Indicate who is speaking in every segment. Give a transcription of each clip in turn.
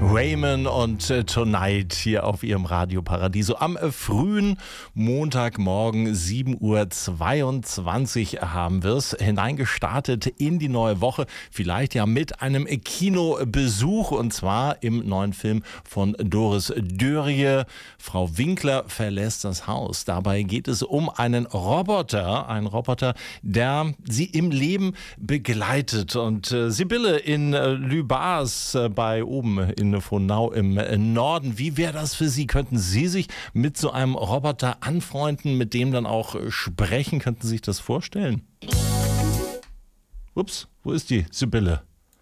Speaker 1: Raymond und Tonight hier auf ihrem Radio Paradiso am frühen Montagmorgen 7:22 Uhr haben wir es hineingestartet in die neue Woche, vielleicht ja mit einem Kinobesuch und zwar im neuen Film von Doris Dörrie. Frau Winkler verlässt das Haus. Dabei geht es um einen Roboter, der sie im Leben begleitet. Und Sibylle in Lübars bei oben in Frohnau im Norden. Wie wäre das für Sie? Könnten Sie sich mit so einem Roboter anfreunden, mit dem dann auch sprechen? Könnten Sie sich das vorstellen? Ups, wo ist die Sibylle?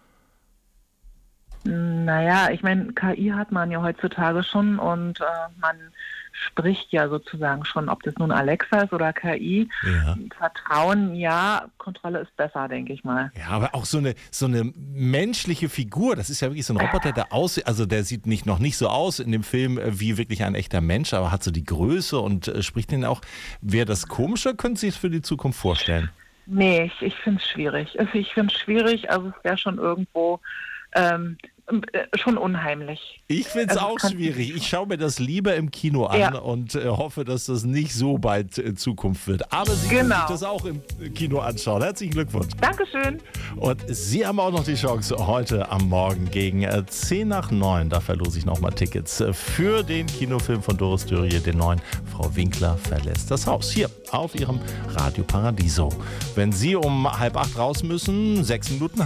Speaker 2: Naja, ich meine, KI hat man ja heutzutage schon und man spricht ja sozusagen schon, ob das nun Alexa ist oder KI.
Speaker 1: Ja.
Speaker 2: Vertrauen, ja, Kontrolle ist besser, denke ich mal.
Speaker 1: Ja, aber auch so eine menschliche Figur, das ist ja wirklich so ein Roboter, der sieht noch nicht so aus in dem Film wie wirklich ein echter Mensch, aber hat so die Größe und spricht den auch. Wäre das komischer? Können Sie es für die Zukunft vorstellen?
Speaker 2: Nee, ich finde es schwierig. Also es wäre schon irgendwo schon unheimlich.
Speaker 1: Ich finde es auch schwierig. Ich schaue mir das lieber im Kino an und hoffe, dass das nicht so bald Zukunft wird. Aber Sie können sich das auch im Kino anschauen. Herzlichen Glückwunsch.
Speaker 2: Dankeschön.
Speaker 1: Und Sie haben auch noch die Chance heute am Morgen gegen 8:50. Da verlose ich nochmal Tickets für den Kinofilm von Doris Dörrie, den neuen Frau Winkler verlässt das Haus. Hier auf Ihrem Radio Paradiso. Wenn Sie um 7:30 raus müssen, 6 Minuten